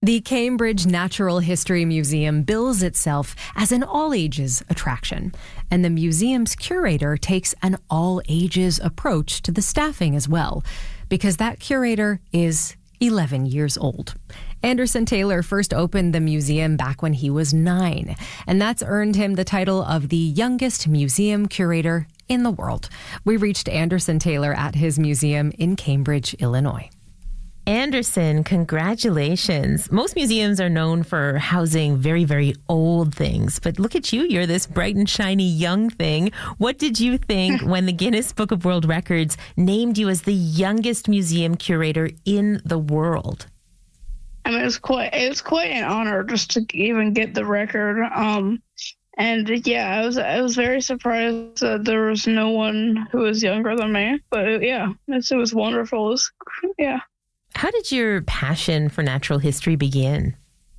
The Cambridge Natural History Museum bills itself as an all-ages attraction, and the museum's curator takes an all-ages approach to the staffing as well, because that curator is 11 years old. Anderson Taylor first opened the museum back when he was 9, and that's earned him the title of the youngest museum curator in the world. We reached Anderson Taylor at his museum in Cambridge, Illinois. Anderson, congratulations. Most museums are known for housing very, very old things, but look at you. You're this bright and shiny young thing. What did you think when the Guinness Book of World Records named you as the youngest museum curator in the world? I mean, it was quite an honor just to even get the record. And yeah, I was very surprised that there was no one who was younger than me. But yeah, it was wonderful. Yeah. How did your passion for natural history begin?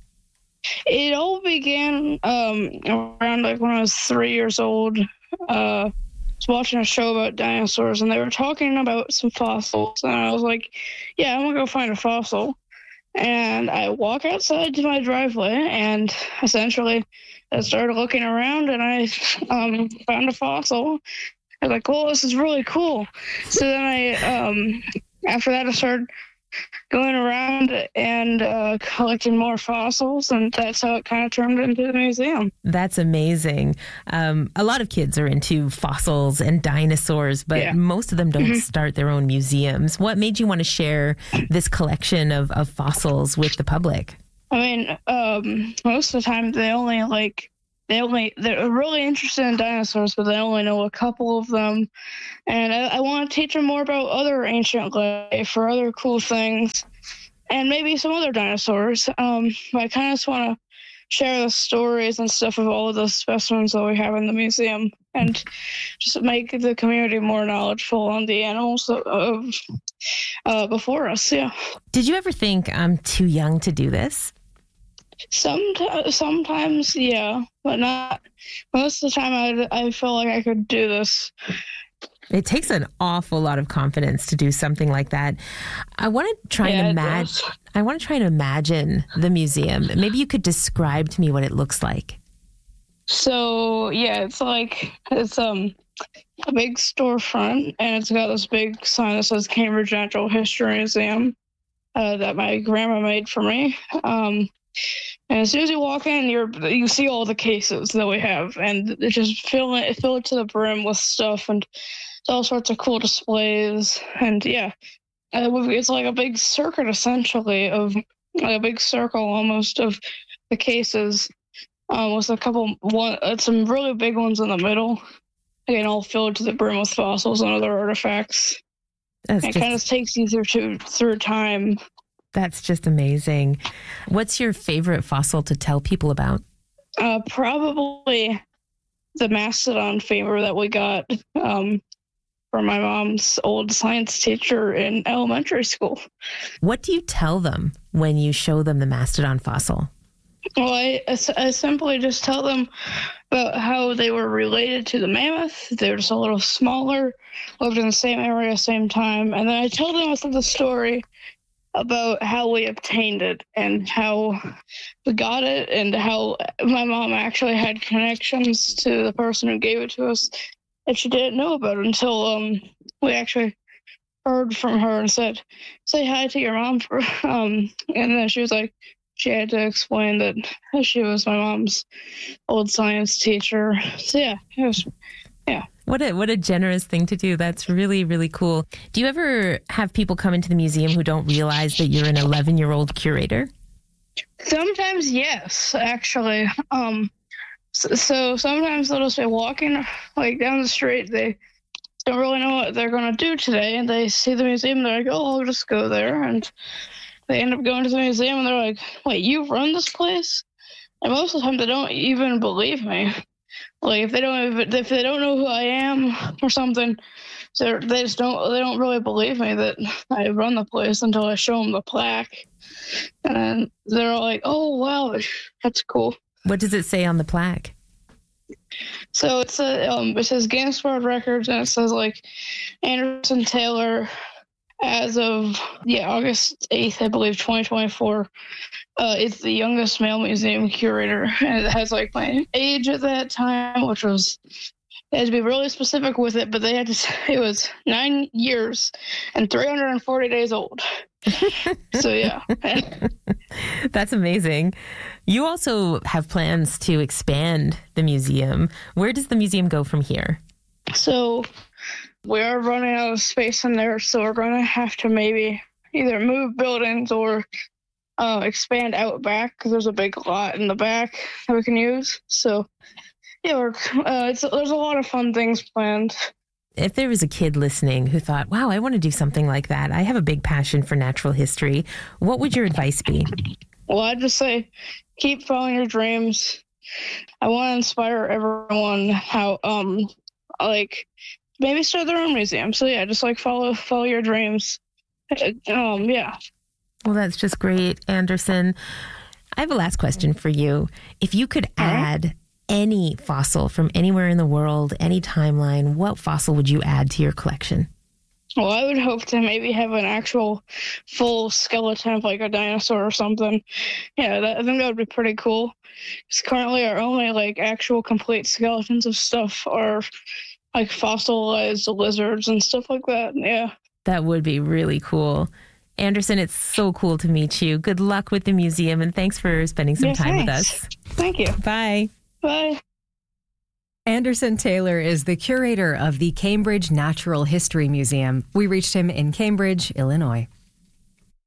It all began around like when I was 3 years old. I was watching a show about dinosaurs, and they were talking about some fossils. And I was like, yeah, I'm going to go find a fossil. And I walk outside to my driveway, and essentially I started looking around, and I found a fossil. I was like, well, this is really cool. So then after that, I started going around and collecting more fossils, and that's how it kind of turned into the museum. That's amazing. A lot of kids are into fossils and dinosaurs, but most of them don't start their own museums. What made you want to share this collection of fossils with the public? I mean, most of the time they're really interested in dinosaurs, but they only know a couple of them. And I want to teach them more about other ancient life or other cool things, and maybe some other dinosaurs. But I kind of just want to share the stories and stuff of all of the specimens that we have in the museum, and just make the community more knowledgeable on the animals before us. Yeah. Did you ever think I'm too young to do this? Sometimes, yeah, but not most of the time. I feel like I could do this. It takes an awful lot of confidence to do something like that. I want to try and imagine the museum. Maybe you could describe to me what it looks like. So yeah, it's a big storefront, and it's got this big sign that says Cambridge Natural History Museum that my grandma made for me. And as soon as you walk in, you see all the cases that we have, and it just fill it to the brim with stuff and all sorts of cool displays. And yeah, it's like a big circuit, essentially, of like a big circle almost of the cases, with some really big ones in the middle, again, all filled to the brim with fossils and other artifacts. It kind of takes you through time. That's just amazing. What's your favorite fossil to tell people about? Probably the mastodon femur that we got from my mom's old science teacher in elementary school. What do you tell them when you show them the mastodon fossil? Well, I simply just tell them about how they were related to the mammoth. They were just a little smaller, lived in the same area, same time. And then I tell them the story about how we obtained it and how we got it, and how my mom actually had connections to the person who gave it to us that she didn't know about until we actually heard from her and said, "Say hi to your mom." And then she was like, she had to explain that she was my mom's old science teacher. So yeah, it was, yeah. What a generous thing to do. That's really, really cool. Do you ever have people come into the museum who don't realize that you're an 11-year-old curator? Sometimes, yes, actually. So sometimes they'll just be walking like down the street. They don't really know what they're going to do today, and they see the museum. They're like, "Oh, I'll just go there." And they end up going to the museum, and they're like, "Wait, you run this place?" And most of the time, they don't even believe me. Like if they don't know who I am or something, so they don't really believe me that I run the place until I show them the plaque, and then they're all like, "Oh wow, that's cool." What does it say on the plaque? So it says Guinness World Records, and it says like Anderson Taylor as of August 8th, I believe, 2024. It's the youngest male museum curator, and it has like my age at that time, which was, they had to be really specific with it, but they had to say it was 9 years and 340 days old. So yeah. That's amazing. You also have plans to expand the museum. Where does the museum go from here? So we are running out of space in there, so we're going to have to maybe either move buildings or expand out back, because there's a big lot in the back that we can use. So yeah, there's a lot of fun things planned. If there was a kid listening who thought, wow, I want to do something like that, I have a big passion for natural history, what would your advice be? Well, I'd just say keep following your dreams. I want to inspire everyone how maybe start their own museum. So yeah, just like follow your dreams. Yeah. Well, that's just great, Anderson. I have a last question for you. If you could add any fossil from anywhere in the world, any timeline, what fossil would you add to your collection? Well, I would hope to maybe have an actual full skeleton of like a dinosaur or something. Yeah, I think that would be pretty cool. Because currently our only like actual complete skeletons of stuff are like fossilized lizards and stuff like that. Yeah. That would be really cool. Anderson, it's so cool to meet you. Good luck with the museum, and thanks for spending some time with us. Thank you. Bye. Bye. Anderson Taylor is the curator of the Cambridge Natural History Museum. We reached him in Cambridge, Illinois.